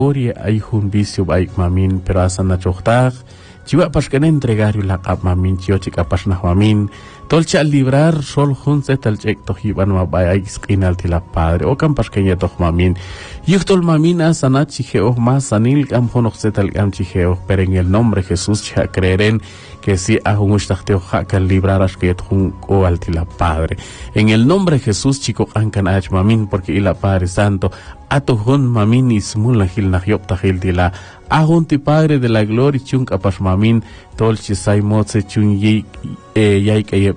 gloria hay un vicio baik mamin pero asana chohtag chiwa pas ken entregar la kap mamin chio chika pas na mamin tolcha librar sol hun setal chek to hiban ma bay skinal tila padre o kam pas ken ya to mamin yuhtol mamin asana chiheo mas anil kam honok setal kam chiheo pero en el nombre Jesús cha creeren que si ahungushtahteo kan librar as que hun o altila padre en el nombre de Jesús chico ankan ach mamin porque ila Padre Santo atohon mamin ismul nahil nahyop tahil dila ahon ti Padre de la gloria chung kapas mamin tolchi sai motse chung yai kayep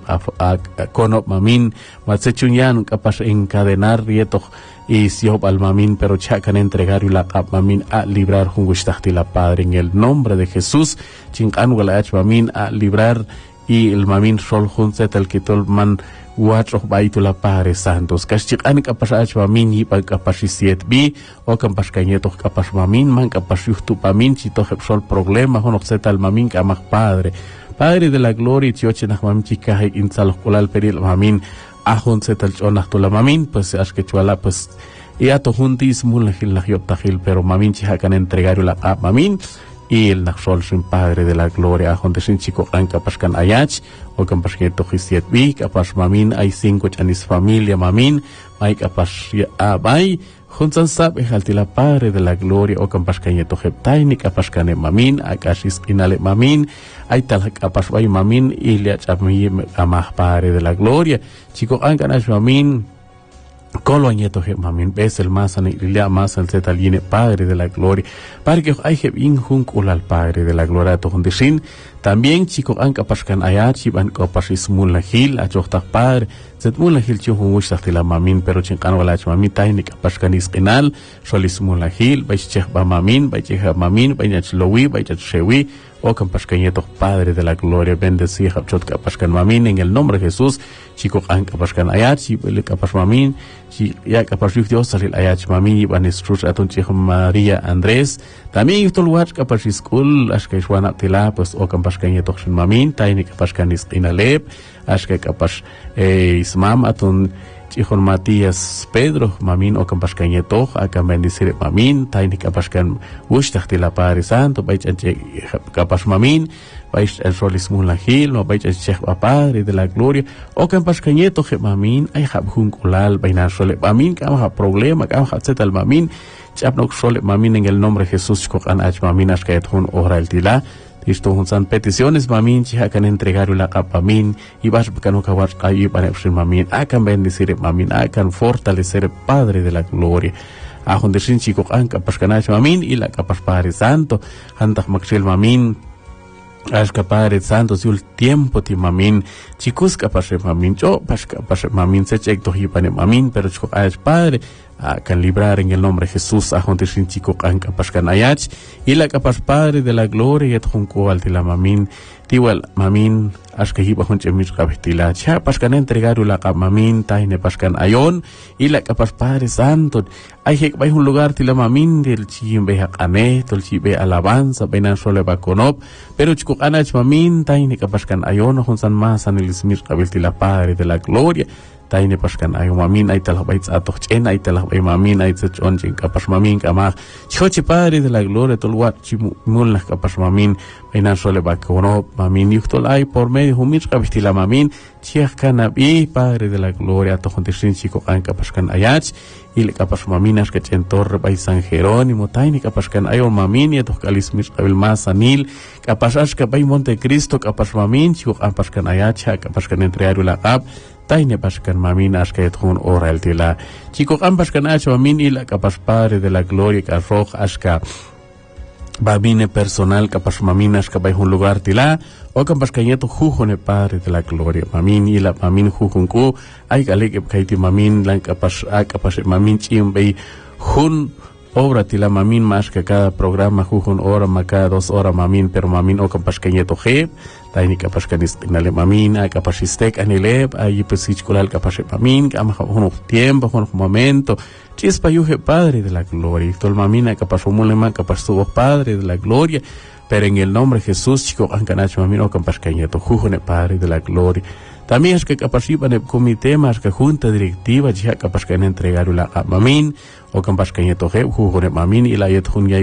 konop mamin matse chung yan kapas encadenar rietoh y siop al mamin pero chacan entregar y la kap mamin a librar hungushtahtila la Padre en el nombre de Jesús chinkan wala ach mamin a librar y el mamin sol hunset el kitol man watch of baitula Padre Santos kashchik an kapas ach mamin yipag kapas siet bi o kampas kanyetok kapas mamin man kapas yuhtu pamin chito sol problema honok set al mamin kamak Padre de la gloria tioche nach mamin chikahe insal kulal peril mamin ahon set al chonach tula mamin pues as que chuala pues ya to juntis mul nahil nahyop tahil pero mamin chihakan entregar la kap mamin y el naxol sin Padre de la gloria ahon de sin chico kan kapas kan ayach o kapas que to hisiet bi kapas mamin ay 5 chanis familia mamin may kapas abay juntan sab ejaltila Padre de la gloria o kapas kan yeto heptay ni kapas kan mamin akasis inale mamin ay tal kapas bay mamin iliach ami amah Padre de la gloria chico kan ash mamin Colo añeto je mamin ves el más ani ilia más el zetaline Padre de la gloria para que hay je injun al Padre de la gloria to hundisin también chico an kapaskan ayachi ban kapasis mulahil a johta Padre zet mulahil chu hungushta la mamin pero chinkan wala mamin tayni kapaskan isqinal solis mulahil bay cheh ba mamin bay cheh mamin bay nachlowi bay chewi o kapaskan yeto Padre de la gloria bendecir chot kapaskan mamin en el nombre de Jesús chico an kapaskan ayachi le kapas mamin si ya kapas Dios salil ayach mamin ban estrus aton cheh María Andrés también yutol watch kapas school ashke shwana tila pues o kapas kanya tokshin mamin tayni kapas kanis inaleb ashke kapas ismam aton chihon Matías Pedro mamin o kapas kanya tok akan bendecir mamin tayni kapas kan wushtakhti la Padre Santo baich anche kapas mamin baich el solismun la hil no baich el Padre de la gloria o kapas kanya tok mamin ay habhun kulal bainar sole mamin kam ha problema kam ha setal mamin chapnok sole mamin en el nombre de Jesús kokan ach mamin ashkayet hun oral tila Isto hunsan peticiones mamin chi akan entregar la kap mamin y vas bukan kawat kayu para mamin akan bendecir mamin akan fortalecer Padre de la gloria ahon de sin chico an kapas kanach mamin y la kapas Padre Santo hantak maksil mamin Ashka Padre Santo si ul tiempo ti mamin chicos kapas mamin cho pas kapas mamin se chek to hipane mamin pero chico ayach Padre akan librar en el nombre de Jesús ahon de sin chico an kapas kan ayach y la kapas Padre de la gloria et junco al la mamin tiwal mamin ashka hipa hun chemich kabitila cha paskan entregar la kap mamin taine paskan ayon y la kapas Padre Santo ay hek bay un lugar tila mamin del chimbe hakane tol chibe alabanza bainan sole bakonop pero chico anach mamin taine kapaskan ayon hun san mas anilismir kabitila Padre de la gloria taine paskan ayo mamin ay talah bay atoch chen ay talah bay mamin ay chon jing kapas mamin kama chochi Padre de la gloria tol wat chimul na kapas mamin bainan sole bakonop mamin yuktol ay por medio humir kabitila mamin chiach kanabi Padre de la gloria to hun sin chico an kapaskan ayach y le kapas mamin as que chen torre bay San Jerónimo taine kapaskan ayo mamin y to kalismir kabil mas anil kapas as ka bay Montecristo kapas mamin chico kapaskan ayach kapaskan entrearu la kap taine paskan mamin as que hun oral tila chico paskan ach mamin y la kapas Padre de la gloria ka roj as ka babine personal kapas mamin as ka bay un lugar tila o kapas kanyeto jujone Padre de la gloria mamin y la mamin jujun ku ay kalik kaiti mamin lang kapas mamin chim bay hun obra tila mamin más que cada programa jujun hora ma cada 2 horas mamin pero mamin o kapas kanyeto je taini kapas kanis inale mamin ay kapas istek anileb ay pesich kulal kapas mamin kama hun tiempo hun momento chispa yuje Padre de la gloria tol mamin ay kapas umulema kapas tu Padre de la gloria pero en el nombre de Jesús, chico, ancanach mamin o campascañeto, jujone Padre de la gloria. También es que capasipan el comité más que junta directiva, ya capascan entregar la mamin o campascañeto, jujone mamin y la yet